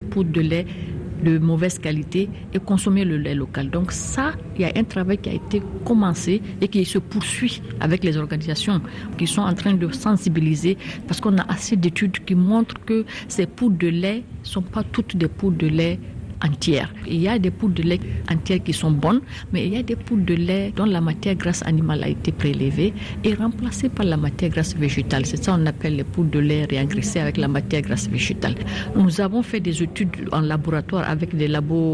poudre de lait de mauvaise qualité et consommer le lait local. Donc ça, il y a un travail qui a été commencé et qui se poursuit avec les organisations qui sont en train de sensibiliser parce qu'on a assez d'études qui montrent que ces poudres de lait ne sont pas toutes des poudres de lait entières. Il y a des poudres de lait entières qui sont bonnes, mais il y a des poudres de lait dont la matière grasse animale a été prélevée et remplacée par la matière grasse végétale. C'est ça qu'on appelle les poudres de lait réengraissées avec la matière grasse végétale. Nous avons fait des études en laboratoire avec des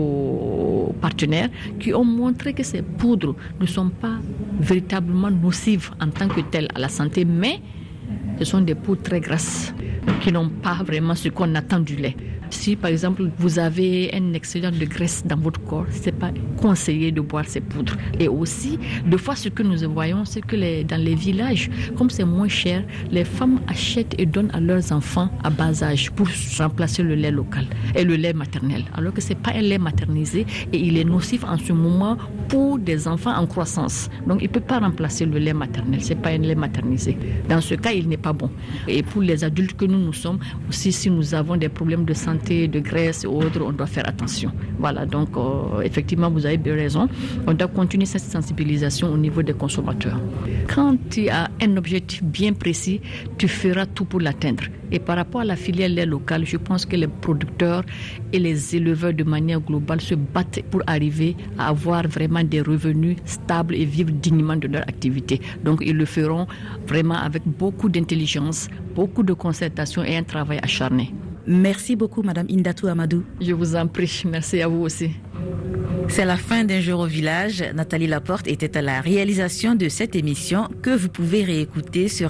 labos partenaires qui ont montré que ces poudres ne sont pas véritablement nocives en tant que telles à la santé, mais ce sont des poudres très grasses qui n'ont pas vraiment ce qu'on attend du lait. Si par exemple vous avez un excédent de graisse dans votre corps, c'est pas conseillé de boire ces poudres. Et aussi, des fois ce que nous voyons, c'est que dans les villages, comme c'est moins cher, les femmes achètent et donnent à leurs enfants à bas âge pour remplacer le lait local et le lait maternel. Alors que c'est pas un lait maternisé et il est nocif en ce moment pour des enfants en croissance. Donc il peut pas remplacer le lait maternel, c'est pas un lait maternisé. Dans ce cas, il n'est pas bon. Et pour les adultes que nous sommes, aussi si nous avons des problèmes de santé, de graisse et autres, on doit faire attention. Voilà, donc effectivement, vous avez bien raison. On doit continuer cette sensibilisation au niveau des consommateurs. Quand tu as un objectif bien précis, tu feras tout pour l'atteindre. Et par rapport à la filière lait local, je pense que les producteurs et les éleveurs de manière globale se battent pour arriver à avoir vraiment des revenus stables et vivre dignement de leur activité. Donc ils le feront vraiment avec beaucoup d'intelligence, beaucoup de concertation et un travail acharné. Merci beaucoup, Madame Indatou Amadou. Je vous en prie, merci à vous aussi. C'est la fin d'un jour au village. Nathalie Laporte était à la réalisation de cette émission que vous pouvez réécouter sur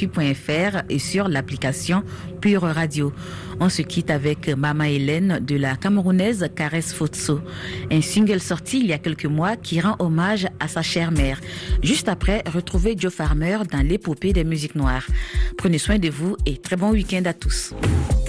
RFI.fr et sur l'application Pure Radio. On se quitte avec Mama Hélène de la Camerounaise Caresse Fotso, un single sorti il y a quelques mois qui rend hommage à sa chère mère. Juste après, retrouvez Joe Farmer dans l'épopée des musiques noires. Prenez soin de vous et très bon week-end à tous.